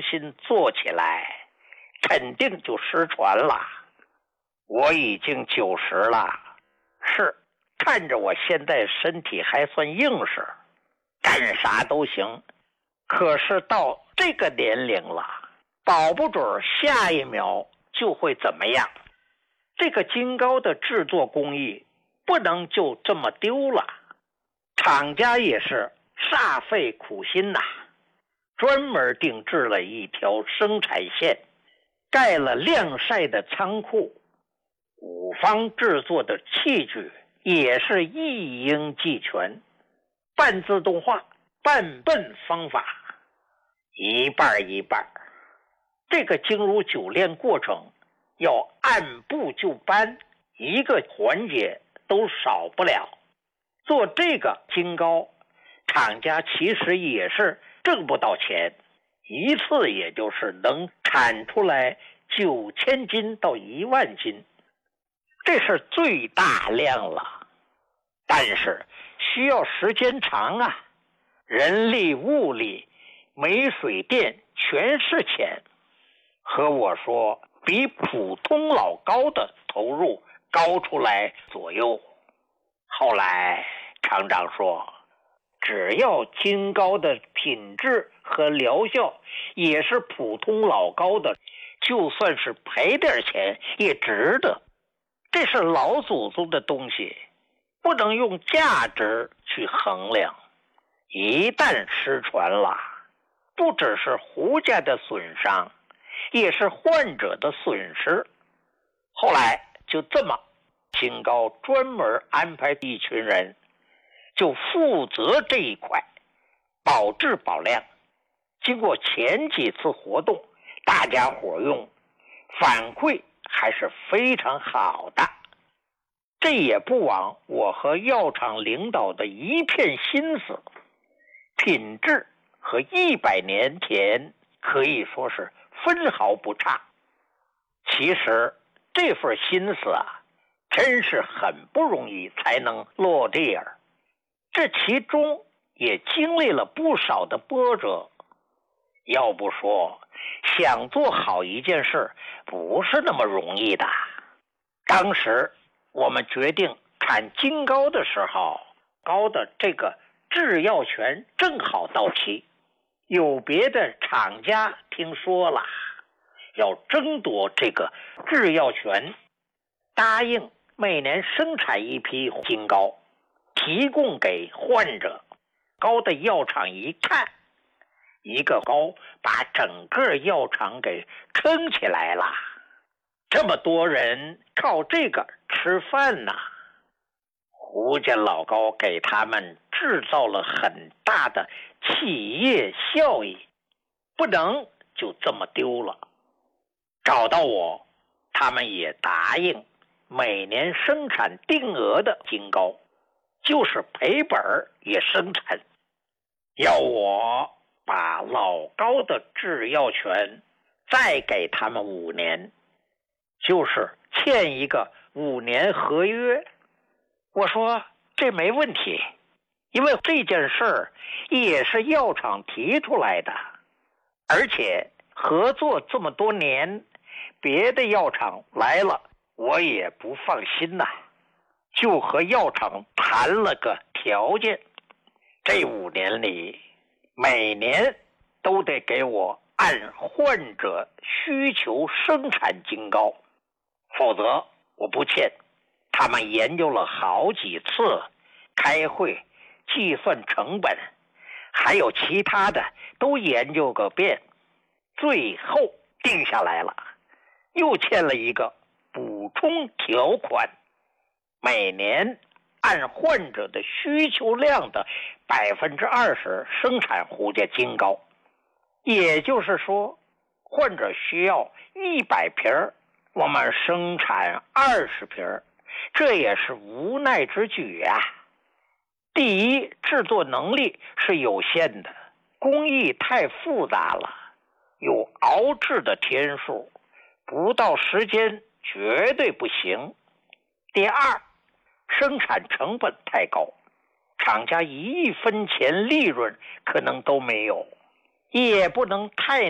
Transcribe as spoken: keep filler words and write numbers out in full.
重新做起来，肯定就失传了。我已经九十了，是看着我现在身体还算硬实，干啥都行。可是到这个年龄了，保不准下一秒就会怎么样。这个金糕的制作工艺不能就这么丢了，厂家也是煞费苦心呐、啊，专门定制了一条生产线，盖了晾晒的仓库，五方制作的器具也是一应俱全，半自动化半笨方法，一半一半。这个精如酒炼过程要按部就班，一个环节都少不了。做这个金糕，厂家其实也是挣不到钱，一次也就是能产出来九千斤到一万斤，这是最大量了。但是需要时间长啊，人力物力煤水电全是钱。和我说比普通老糕的投入高出来左右。后来厂长说，只要金糕的品质和疗效也是普通老糕的，就算是赔点钱也值得。这是老祖宗的东西，不能用价值去衡量。一旦失传了，不只是胡家的损伤，也是患者的损失。后来就这么，金糕专门安排一群人就负责这一块，保质保量。经过前几次活动，大家伙用反馈还是非常好的。这也不枉我和药厂领导的一片心思，品质和一百年前可以说是分毫不差。其实这份心思啊，真是很不容易才能落地儿，这其中也经历了不少的波折。要不说想做好一件事不是那么容易的。当时我们决定产金糕的时候，糕的这个制药权正好到期，有别的厂家听说了要争夺这个制药权，答应每年生产一批金糕提供给患者。糕的药厂一看，一个糕把整个药厂给撑起来了，这么多人靠这个吃饭呐、啊。胡家老糕给他们制造了很大的企业效益，不能就这么丢了。找到我，他们也答应每年生产定额的金糕，就是赔本也生产，要我把老高的制药权再给他们五年，就是签一个五年合约。我说这没问题，因为这件事儿也是药厂提出来的，而且合作这么多年，别的药厂来了我也不放心呐、啊，就和药厂谈了个条件，这五年里每年都得给我按患者需求生产金糕，否则我不签。他们研究了好几次，开会计算成本，还有其他的都研究个遍，最后定下来了，又签了一个补充条款，每年按患者的需求量的百分之二十生产胡家金糕。也就是说，患者需要一百瓶，我们生产二十瓶，这也是无奈之举啊。第一，制作能力是有限的，工艺太复杂了，有熬制的天数，不到时间绝对不行。第二，生产成本太高，厂家一分钱利润可能都没有，也不能太